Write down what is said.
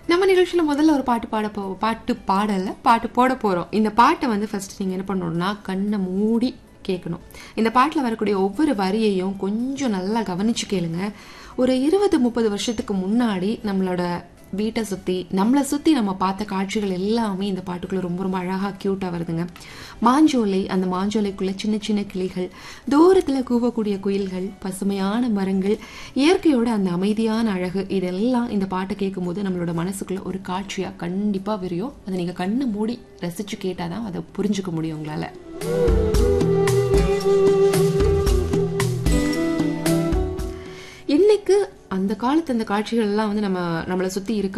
நம்ம நிகழ்ச்சியில முதல்ல ஒரு பாட்டு போட போறோம். இந்த பாட்டை வந்து ஃபர்ஸ்ட் நீங்க என்ன பண்ணணும்னா கண்ணை மூடி கேட்கணும். இந்த பாட்டில் வரக்கூடிய ஒவ்வொரு வரியையும் கொஞ்சம் நல்லா கவனிச்சு கேளுங்க. ஒரு 20-30 வருஷத்துக்கு முன்னாடி நம்மளோட வீட்டை சுற்றி நம்மளை சுற்றி நம்ம பார்த்த காட்சிகள் எல்லாமே இந்த பாட்டுக்குள்ளே ரொம்ப ரொம்ப அழகாக க்யூட்டாக வருதுங்க. மாஞ்சோலை, அந்த மாஞ்சோலைக்குள்ளே சின்ன சின்ன கிளிகள், தூரத்தில் கூவக்கூடிய குயில்கள், பசுமையான மரங்கள், இயற்கையோட அந்த அமைதியான அழகு, இதெல்லாம் இந்த பாட்டை கேட்கும்போது நம்மளோட மனசுக்குள்ளே ஒரு காட்சியாக கண்டிப்பாக விரியும். அதை நீங்கள் கண்ணை மூடி ரசித்து கேட்டால் தான் அதை புரிஞ்சுக்க முடியும் உங்களால். இன்னைக்கு அந்த காலத்து அந்த காட்சிகள் எல்லாம் வந்து நம்மளை சுற்றி இருக்கா